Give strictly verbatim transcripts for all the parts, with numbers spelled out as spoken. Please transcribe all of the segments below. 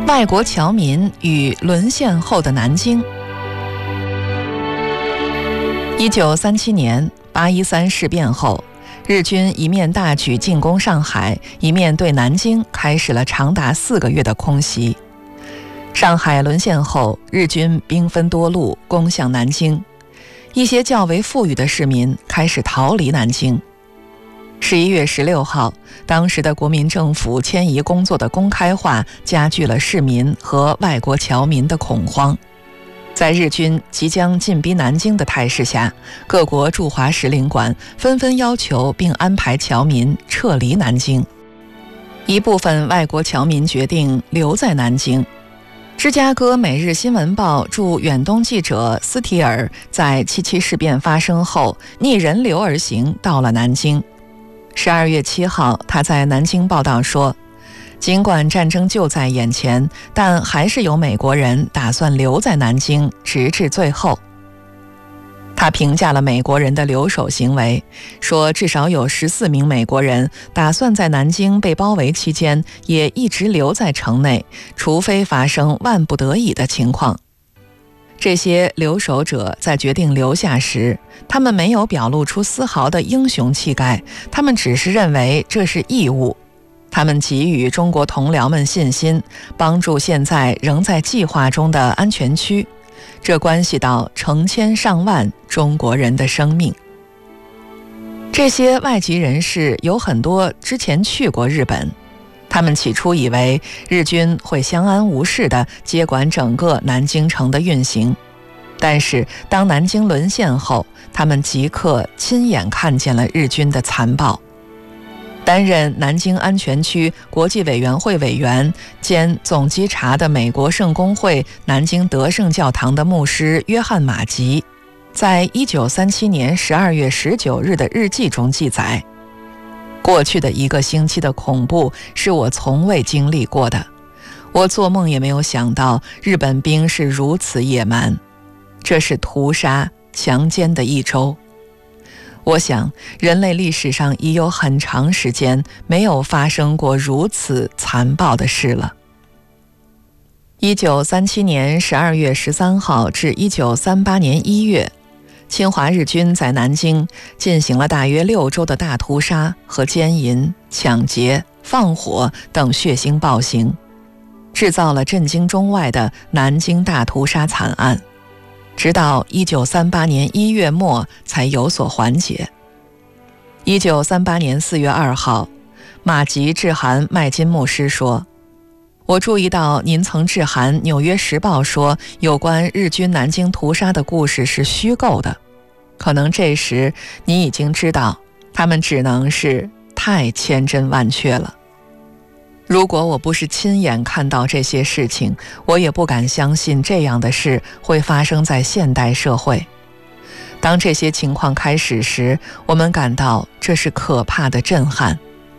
外国侨民与沦陷后的南京。一九三七年八一三事变后，日军一面大举进攻上海，一面对南京开始了长达四个月的空袭。上海沦陷后，日军兵分多路攻向南京，一些较为富裕的市民开始逃离南京。十一月十六号，当时的国民政府迁移工作的公开化加剧了市民和外国侨民的恐慌。在日军即将进逼南京的态势下，各国驻华使领馆纷纷要求并安排侨民撤离南京。一部分外国侨民决定留在南京。芝加哥每日新闻报驻远东记者斯提尔在七七事变发生后逆人流而行，到了南京。十二月七号，他在南京报道说，尽管战争就在眼前，但还是有美国人打算留在南京直至最后。他评价了美国人的留守行为，说至少有十四名美国人打算在南京被包围期间也一直留在城内，除非发生万不得已的情况。这些留守者在决定留下时，他们没有表露出丝毫的英雄气概，他们只是认为这是义务。他们给予中国同僚们信心，帮助现在仍在计划中的安全区，这关系到成千上万中国人的生命。这些外籍人士有很多之前去过日本，他们起初以为日军会相安无事地接管整个南京城的运行，但是当南京沦陷后，他们即刻亲眼看见了日军的残暴。担任南京安全区国际委员会委员兼总稽查的美国圣公会南京德圣教堂的牧师约翰马吉，在一九三七年十二月十九日的日记中记载，过去的一个星期的恐怖是我从未经历过的，我做梦也没有想到日本兵是如此野蛮，这是屠杀强奸的一周。我想人类历史上已有很长时间没有发生过如此残暴的事了。一九三七年十二月十三号至一九三八年一月，侵华日军在南京进行了大约六周的大屠杀和奸淫、抢劫、放火等血腥暴行，制造了震惊中外的南京大屠杀惨案，直到一九三八年一月末才有所缓解。一九三八年四月二号，马吉致函麦金牧师说，我注意到您曾致函《纽约时报》说有关日军南京屠杀的故事是虚构的，可能这时你已经知道他们只能是太千真万确了。如果我不是亲眼看到这些事情，我也不敢相信这样的事会发生在现代社会。当这些情况开始时，我们感到这是可怕的震撼。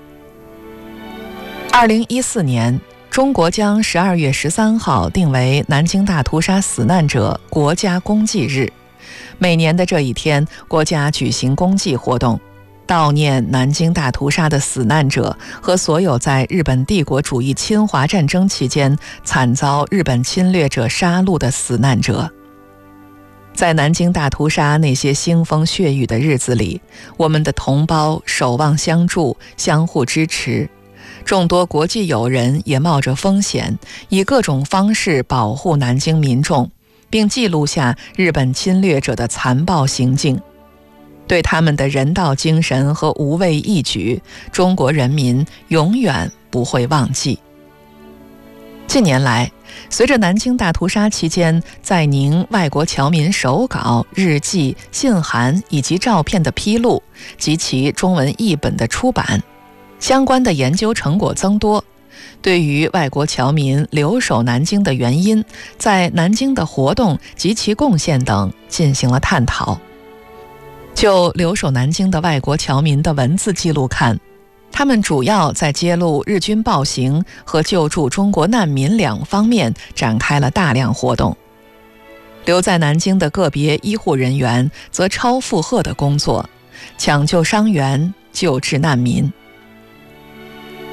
二零一四年，中国将十二月十三号定为南京大屠杀死难者国家公祭日。每年的这一天，国家举行公祭活动，悼念南京大屠杀的死难者和所有在日本帝国主义侵华战争期间惨遭日本侵略者杀戮的死难者。在南京大屠杀那些腥风血雨的日子里，我们的同胞守望相助，相互支持，众多国际友人也冒着风险，以各种方式保护南京民众，并记录下日本侵略者的残暴行径。对他们的人道精神和无畏义举，中国人民永远不会忘记。近年来，随着南京大屠杀期间在宁外国侨民手稿、日记、信函以及照片的披露及其中文译本的出版，相关的研究成果增多，对于外国侨民留守南京的原因、在南京的活动及其贡献等进行了探讨。就留守南京的外国侨民的文字记录看，他们主要在揭露日军暴行和救助中国难民两方面展开了大量活动。留在南京的个别医护人员则超负荷的工作，抢救伤员、救治难民。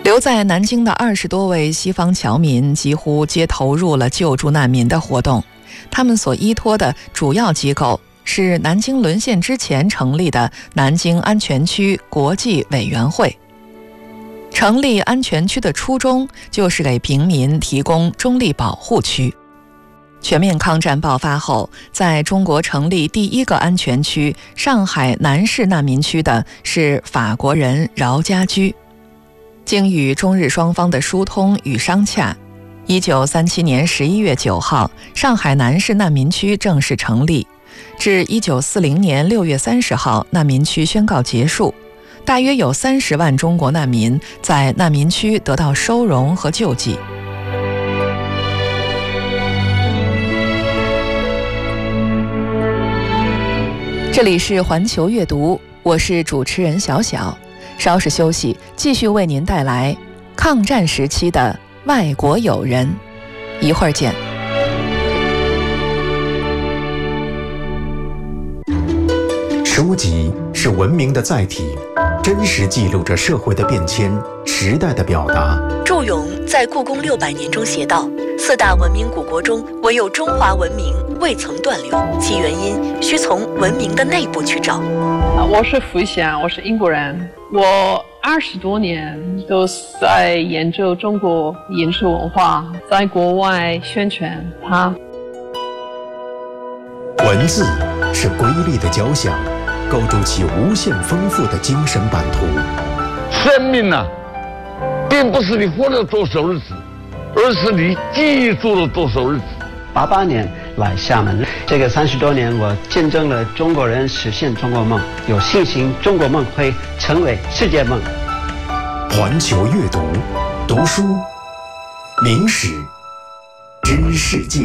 留在南京的二十多位西方侨民几乎皆投入了救助难民的活动，他们所依托的主要机构是南京沦陷之前成立的南京安全区国际委员会。成立安全区的初衷就是给平民提供中立保护区。全面抗战爆发后，在中国成立第一个安全区上海南市难民区的是法国人饶家驹。经与中日双方的疏通与商洽，一九三七年十一月九号，上海南市难民区正式成立，至一九四零年六月三十号，难民区宣告结束。大约有三十万中国难民在难民区得到收容和救济。这里是环球阅读，我是主持人小小。稍事休息，继续为您带来抗战时期的外国友人。一会儿见。 书籍是文明的载体，真实记录着社会的变迁、时代的表达。 祝融在《故宫六百年》中写道：“四大文明古国中，唯有中华文明未曾断流，其原因需从文明的内部去找。” 我是福祥，我是英国人，我二十多年都在研究中国饮食文化，在国外宣传它。 文字是瑰丽的交响，构筑起无限丰富的精神版图。 生命啊，并不是你活了多少日子，而是你记住了多少日子。 八八年来厦门，这个三十多年，我见证了中国人实现中国梦，有信心中国梦会成为世界梦。 环球阅读，读书，明史，知世界。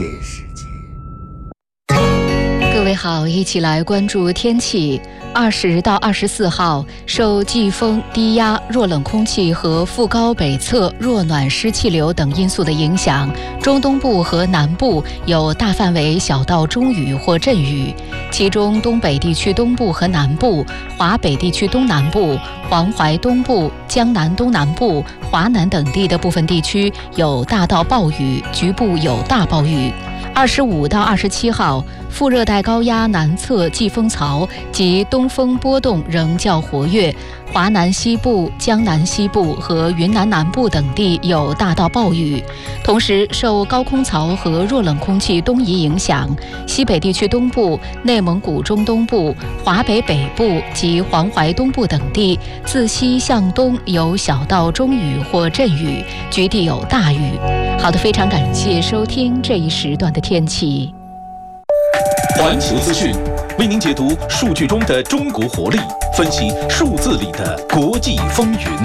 各位好，一起来关注天气。二十到二十四号，受季风、低压、弱冷空气和副高北侧弱暖湿气流等因素的影响，中东部和南部有大范围小到中雨或阵雨，其中东北地区东部和南部、华北地区东南部、黄淮东部、江南东南部、华南等地的部分地区有大到暴雨，局部有大暴雨。二十五到二十七号，副热带高压南侧季风槽及东风波动仍较活跃，华南西部、江南西部和云南南部等地有大到暴雨。同时，受高空槽和弱冷空气东移影响，西北地区东部、内蒙古中东部、华北北部及黄淮东部等地自西向东有小到中雨或阵雨，局地有大雨。好的，非常感谢收听这一时段的天气。 环球资讯为您解读数据中的中国活力，分析数字里的国际风云。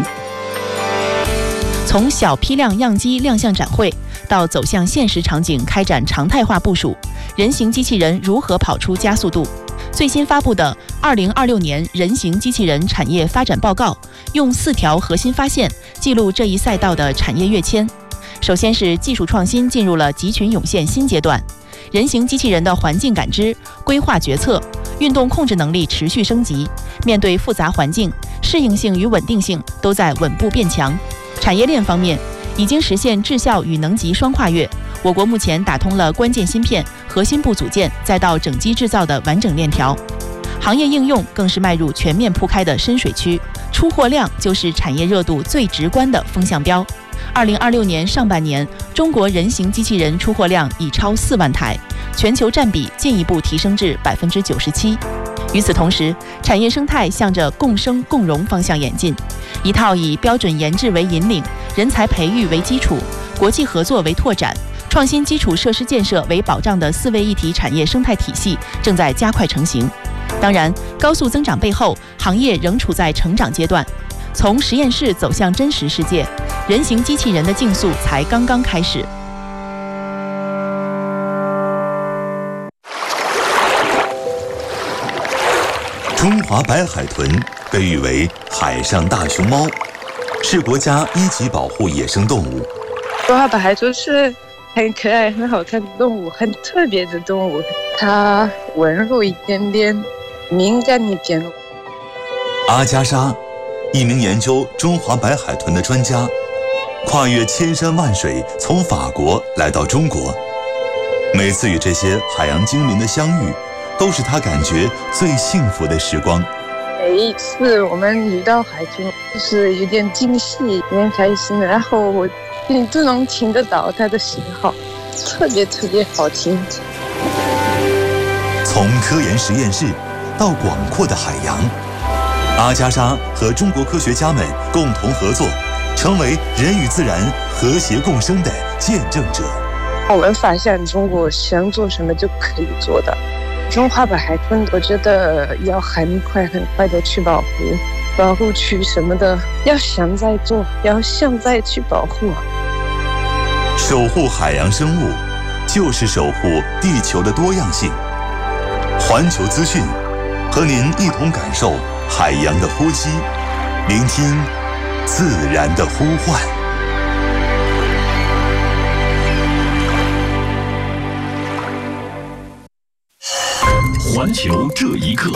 从小批量样机亮相展会，到走向现实场景开展常态化部署，人形机器人如何跑出加速度？最新发布的《二零二六年人形机器人产业发展报告》用四条核心发现记录这一赛道的产业跃迁。首先是技术创新进入了集群涌现新阶段，人形机器人的环境感知、规划决策、运动控制能力持续升级，面对复杂环境，适应性与稳定性都在稳步变强。产业链方面，已经实现质效与能级双跨越，我国目前打通了关键芯片、核心部组件再到整机制造的完整链条。行业应用更是迈入全面铺开的深水区，出货量就是产业热度最直观的风向标。二零二六年上半年，中国人形机器人出货量已超四万台，全球占比进一步提升至百分之九十七。与此同时，产业生态向着共生共荣方向演进，一套以标准研制为引领、人才培育为基础、国际合作为拓展、创新基础设施建设为保障的四位一体产业生态体系正在加快成型。当然，高速增长背后，行业仍处在成长阶段。从实验室走向真实世界，人形机器人的竞速才刚刚开始。 中华白海豚被誉为海上大熊猫，是国家一级保护野生动物。 中华白海豚是很可爱、很好看的动物，很特别的动物。它温柔一点点，敏感一点。 阿加莎，一名研究中华白海豚的专家， 跨越千山万水，从法国来到中国。每次与这些海洋精灵的相遇，都是他感觉最幸福的时光。 每一次我们遇到海豚，就是有点惊喜，有点开心，然后我你都能听得到它的信号，特别特别好听。 从科研实验室到广阔的海洋，阿加莎和中国科学家们共同合作，成为人与自然和谐共生的见证者。 我们发现中国想做什么就可以做的。中华白海豚，我觉得要很快很快的去保护，保护区什么的要现在做，要现在去保护。 守护海洋生物，就是守护地球的多样性。环球资讯，和您一同感受海洋的呼吸，聆听自然的呼唤。 环球这一刻，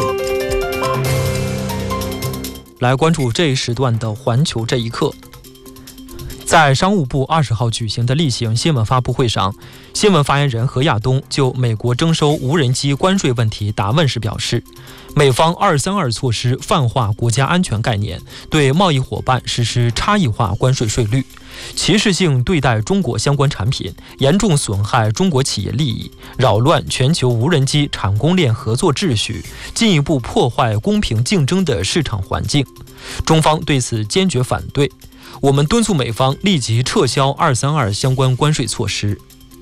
来关注这一时段的环球这一刻。在商务部二十号举行的例行新闻发布会上，新闻发言人何亚东就美国征收无人机关税问题答问时表示，美方二三二措施泛化国家安全概念，对贸易伙伴实施差异化关税税率，歧视性对待中国相关产品，严重损害中国企业利益，扰乱全球无人机产供链合作秩序，进一步破坏公平竞争的市场环境。中方对此坚决反对。我们敦促美方立即撤销二三二相关关税措施。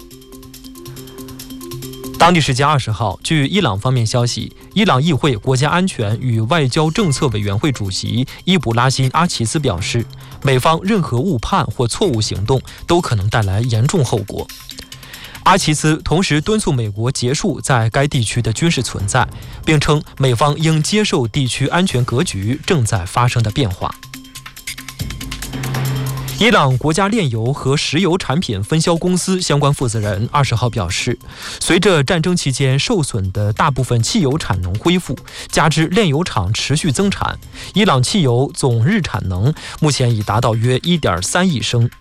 当地时间二十号，据伊朗方面消息，伊朗议会国家安全与外交政策委员会主席伊卜拉欣·阿齐斯表示，美方任何误判或错误行动都可能带来严重后果。阿齐斯同时敦促美国结束在该地区的军事存在，并称美方应接受地区安全格局正在发生的变化。伊朗国家炼油和石油产品分销公司相关负责人二十号表示，随着战争期间受损的大部分汽油产能恢复，加之炼油厂持续增产，伊朗汽油总日产能目前已达到约 一点三亿升。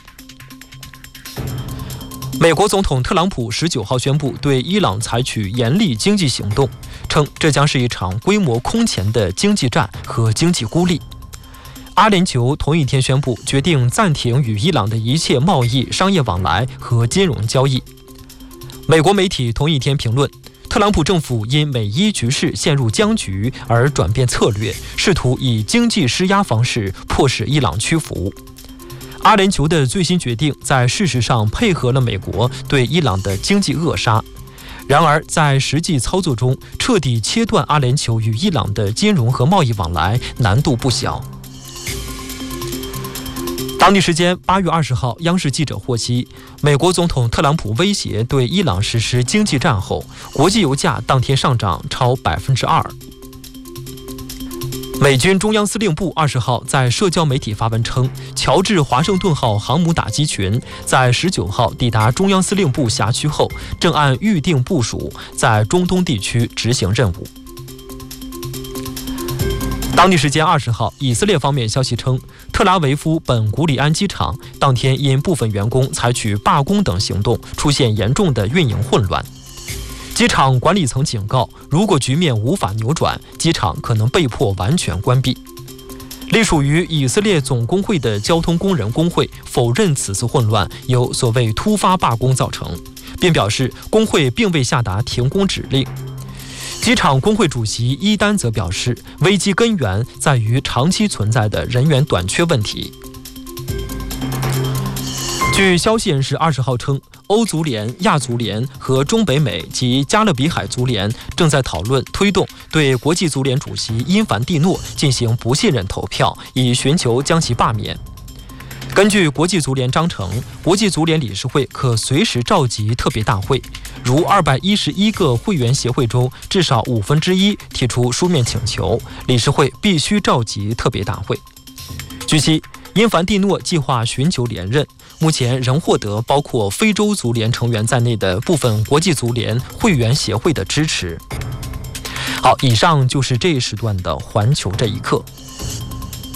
美国总统特朗普十九号宣布对伊朗采取严厉经济行动，称这将是一场规模空前的经济战和经济孤立。阿联酋同一天宣布决定暂停与伊朗的一切贸易、商业往来和金融交易。美国媒体同一天评论，特朗普政府因美伊局势陷入僵局而转变策略，试图以经济施压方式迫使伊朗屈服。阿联酋的最新决定在事实上配合了美国对伊朗的经济扼杀，然而在实际操作中，彻底切断阿联酋与伊朗的金融和贸易往来难度不小。当地时间八月二十号，央视记者获悉，美国总统特朗普威胁对伊朗实施经济战后，国际油价当天上涨超百分之二。美军中央司令部二十号在社交媒体发文称，乔治华盛顿号航母打击群在十九号抵达中央司令部辖区后，正按预定部署在中东地区执行任务。当地时间二十号，以色列方面消息称，特拉维夫本古里安机场当天因部分员工采取罢工等行动，出现严重的运营混乱。机场管理层警告，如果局面无法扭转，机场可能被迫完全关闭。隶属于以色列总工会的交通工人工会否认此次混乱由所谓突发罢工造成，并表示工会并未下达停工指令。机场工会主席伊丹则表示，危机根源在于长期存在的人员短缺问题。据消息人士二十号称，欧足联、亚足联和中北美及加勒比海足联正在讨论推动对国际足联主席因凡蒂诺进行不信任投票，以寻求将其罢免。根据国际足联章程，国际足联理事会可随时召集特别大会，如二百一十一个会员协会中至少五分之一提出书面请求，理事会必须召集特别大会。据悉，因凡蒂诺计划寻求连任，目前仍获得包括非洲足联成员在内的部分国际足联会员协会的支持。好，以上就是这一时段的环球这一刻。